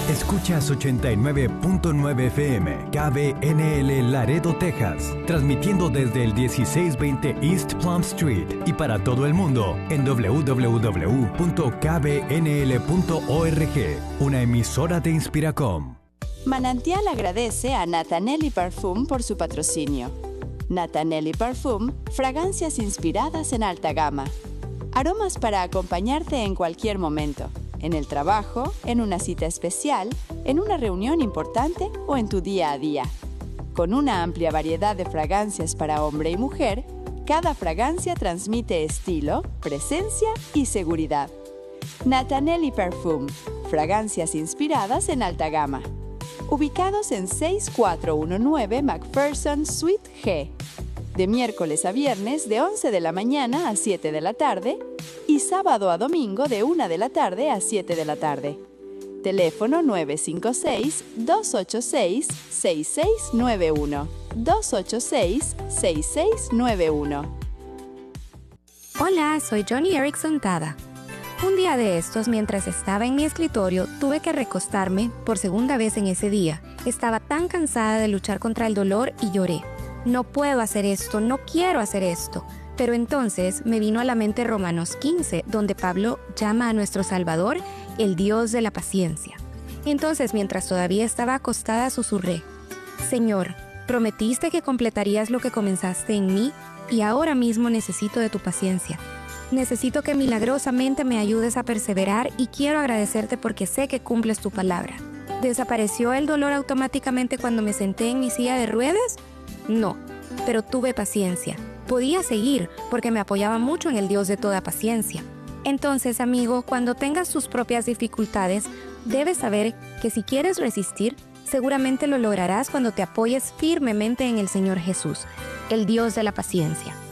Escuchas 89.9 FM, KBNL Laredo, Texas, transmitiendo desde el 1620 East Plum Street y para todo el mundo en www.kbnl.org, una emisora de Inspiracom. Manantial agradece a Natanelli Parfum por su patrocinio. Natanelli Parfum, fragancias inspiradas en alta gama. Aromas para acompañarte en cualquier momento. En el trabajo, en una cita especial, en una reunión importante o en tu día a día. Con una amplia variedad de fragancias para hombre y mujer, cada fragancia transmite estilo, presencia y seguridad. Natanelli Parfum, fragancias inspiradas en alta gama. Ubicados en 6419 McPherson Suite G. De miércoles a viernes de 11 de la mañana a 7 de la tarde y sábado a domingo de 1 de la tarde a 7 de la tarde. Teléfono 956-286-6691. 286-6691. Hola, soy Johnny Erickson Tada. Un día de estos, mientras estaba en mi escritorio, tuve que recostarme por segunda vez en ese día. Estaba tan cansada de luchar contra el dolor y lloré. No puedo hacer esto, no quiero hacer esto. Pero entonces me vino a la mente Romanos 15, donde Pablo llama a nuestro Salvador el Dios de la paciencia. Entonces, mientras todavía estaba acostada, susurré: Señor, prometiste que completarías lo que comenzaste en mí y ahora mismo necesito de tu paciencia. Necesito que milagrosamente me ayudes a perseverar y quiero agradecerte porque sé que cumples tu palabra. ¿Desapareció el dolor automáticamente cuando me senté en mi silla de ruedas? No, pero tuve paciencia. Podía seguir porque me apoyaba mucho en el Dios de toda paciencia. Entonces, amigo, cuando tengas tus propias dificultades, debes saber que si quieres resistir, seguramente lo lograrás cuando te apoyes firmemente en el Señor Jesús, el Dios de la paciencia.